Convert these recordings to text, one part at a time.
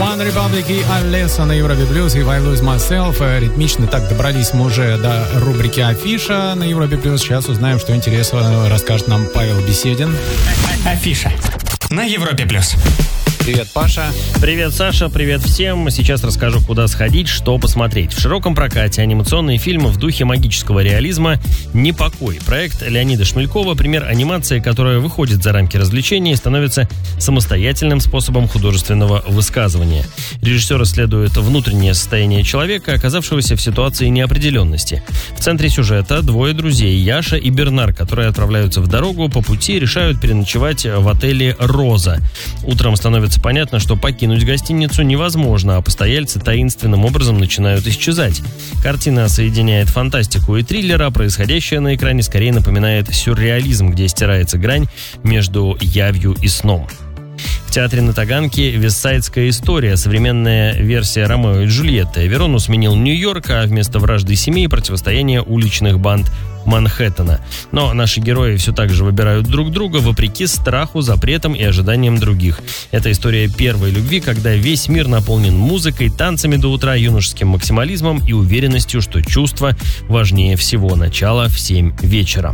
One Republic и Алеса на Европе Плюс и I Lose Myself. Ритмично так добрались мы уже до рубрики «Афиша» на Европе Плюс. Сейчас узнаем, что интересно расскажет нам Павел Беседин. Афиша на Европе Плюс. Привет, Паша. Привет, Саша, привет всем. Сейчас расскажу, куда сходить, что посмотреть. В широком прокате анимационные фильмы в духе магического реализма «Непокой». Проект Леонида Шмелькова – пример анимации, которая выходит за рамки развлечения и становится самостоятельным способом художественного высказывания. Режиссер исследует внутреннее состояние человека, оказавшегося в ситуации неопределенности. В центре сюжета двое друзей – Яша и Бернар, которые отправляются в дорогу, по пути решают переночевать в отеле «Роза». Утром становится понятно, что покинуть гостиницу невозможно, а постояльцы таинственным образом начинают исчезать. Картина соединяет фантастику и триллер, а происходящее на экране скорее напоминает сюрреализм, где стирается грань между явью и сном. В театре на Таганке «Вестсайдская история», современная версия «Ромео и Джульетты». Верону сменил Нью-Йорк, а вместо вражды семей – противостояние уличных банд Манхэттена. Но наши герои все так же выбирают друг друга вопреки страху, запретам и ожиданиям других. Это история первой любви, когда весь мир наполнен музыкой, танцами до утра, юношеским максимализмом и уверенностью, что чувство важнее всего. Начало в 7 вечера.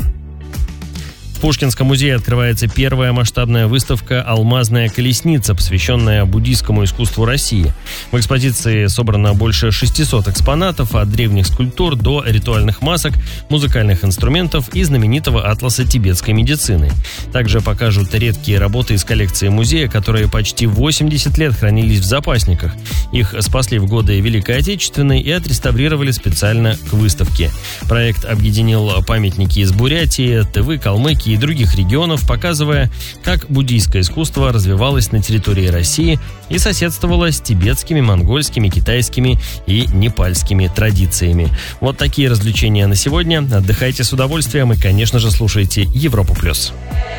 В Пушкинском музее открывается первая масштабная выставка «Алмазная колесница», посвященная буддийскому искусству России. В экспозиции собрано больше 600 экспонатов, от древних скульптур до ритуальных масок, музыкальных инструментов и знаменитого атласа тибетской медицины. Также покажут редкие работы из коллекции музея, которые почти 80 лет хранились в запасниках. Их спасли в годы Великой Отечественной и отреставрировали специально к выставке. Проект объединил памятники из Бурятии, Тывы, Калмыкии и других регионов, показывая, как буддийское искусство развивалось на территории России и соседствовало с тибетскими, монгольскими, китайскими и непальскими традициями. Вот такие развлечения на сегодня. Отдыхайте с удовольствием и, конечно же, слушайте Европу+.